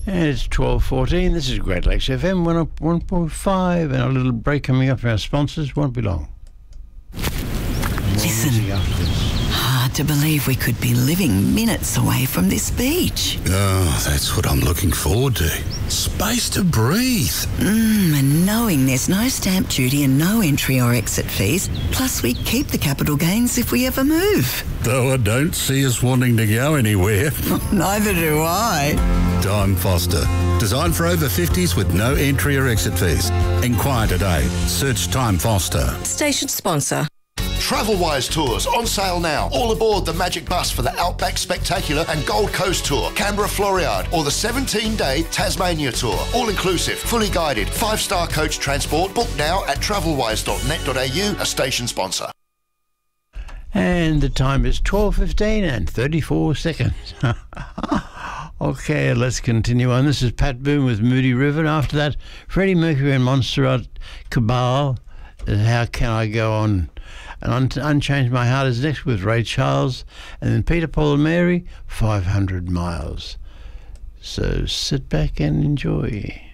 And it's 12:14. This is Great Lakes FM 101.5, and a little break coming up from our sponsors. Won't be long. Listen, hard to believe we could be living minutes away from this beach. Oh, that's what I'm looking forward to. Space to breathe. And knowing there's no stamp duty and no entry or exit fees, plus we keep the capital gains if we ever move. Though I don't see us wanting to go anywhere. Neither do I. Time Foster. Designed for over 50s with no entry or exit fees. Inquire today. Search Time Foster. Station sponsor. Travelwise Tours on sale now. All aboard the Magic Bus for the Outback Spectacular and Gold Coast Tour, Canberra Floriade, or the 17-day Tasmania Tour. All inclusive, fully guided, 5-star coach transport. Book now at travelwise.net.au, a station sponsor. And the time is 12:15 and 34 seconds. Okay, let's continue on. This is Pat Boone with Moody River. After that, Freddie Mercury and Montserrat Cabal. How Can I Go On? And Unchanged My Heart is next with Ray Charles. And then Peter, Paul and Mary, 500 Miles. So sit back and enjoy.